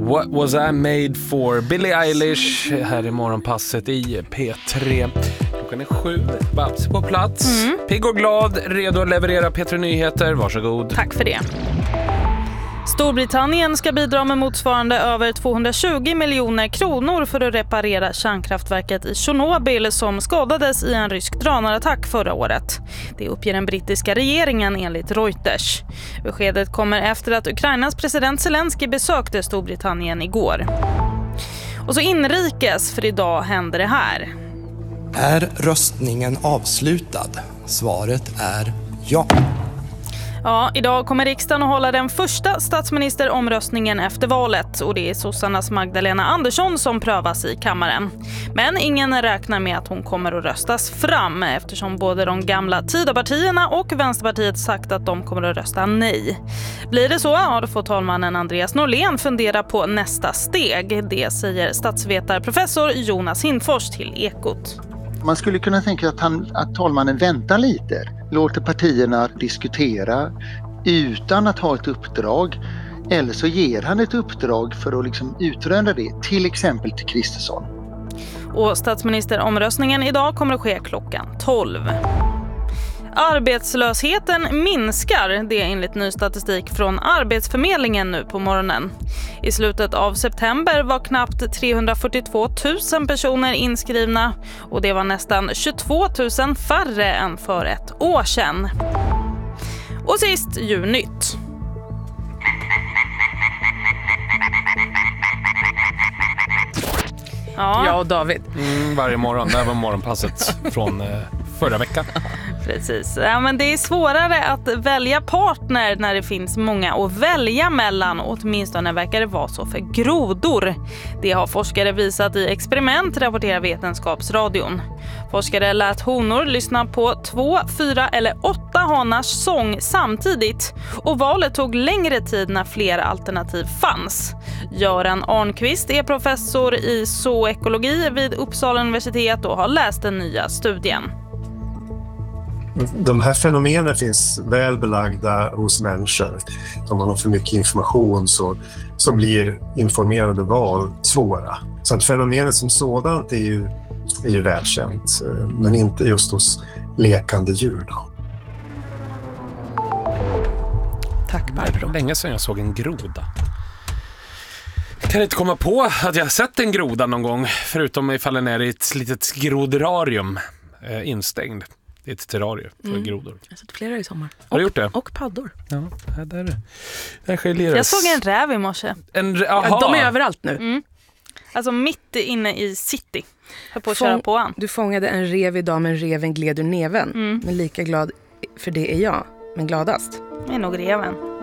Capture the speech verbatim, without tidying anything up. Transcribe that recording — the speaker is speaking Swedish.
What was I made for? Billie Eilish här i morgonpasset i P tre. Klockan är sju, Babs på plats. Mm. Pigg och glad, redo att leverera P tre Nyheter. Varsågod. Tack för det. Storbritannien ska bidra med motsvarande över tvåhundratjugo miljoner kronor för att reparera kärnkraftverket i Tjernobyl som skadades i en rysk drönarattack förra året. Det uppger den brittiska regeringen enligt Reuters. Beskedet kommer efter att Ukrainas president Zelensky besökte Storbritannien igår. Och så inrikes, för idag händer det här. Är röstningen avslutad? Svaret är ja. Ja, idag kommer riksdagen att hålla den första statsministeromröstningen efter valet och det är sossarnas Magdalena Andersson som prövas i kammaren. Men ingen räknar med att hon kommer att röstas fram eftersom både de gamla Tidöpartierna och Vänsterpartiet sagt att de kommer att rösta nej. Blir det så, ja, då får talmannen Andreas Norlén fundera på nästa steg. Det säger statsvetarprofessor Jonas Hindfors till Ekot. Man skulle kunna tänka att, han, att talmannen väntar lite, låter partierna diskutera utan att ha ett uppdrag, eller så ger han ett uppdrag för att liksom utröna det, till exempel till Kristersson. Och statsministeromröstningen idag kommer att ske klockan tolv. Arbetslösheten minskar, det är enligt ny statistik från Arbetsförmedlingen nu på morgonen. I slutet av september var knappt trehundrafyrtiotvå tusen personer inskrivna och det var nästan tjugotvå tusen färre än för ett år sedan. Och sist djurnytt. Ja, ja David. Mm, varje morgon, det här var morgonpasset från eh, förra veckan. Precis. Ja, men det är svårare att välja partner när det finns många att välja mellan. Åtminstone verkar det vara så för grodor. Det har forskare visat i experiment, rapporterar Vetenskapsradion. Forskare lät honor lyssna på två, fyra eller åtta hanars sång samtidigt. Och valet tog längre tid när fler alternativ fanns. Göran Arnqvist är professor i zoekologi vid Uppsala universitet och har läst den nya studien. De här fenomenen finns väl belagda hos människor. Om man har för mycket information så, så blir informerade val svåra. Så att fenomenet som sådant är ju, är ju välkänt, men inte just hos lekande djur. Då. Tack Barbro. Det var länge sedan jag såg en groda. Jag kan inte komma på att jag har sett en groda någon gång, förutom ifall den är i ett litet groderarium eh, instängd. Det är ett terrarium för mm. grodor. Jag har sett flera i sommar. Har du gjort det? Och paddor. Ja, där, där skiljeras. Jag såg en räv i morse. En, ja, de är överallt nu. Mm. Alltså mitt inne i city. Jag på att Fång, köra på han. Du fångade en rev idag, men reven gled ur neven. Mm. Men lika glad för det är jag. Men gladast är nog reven.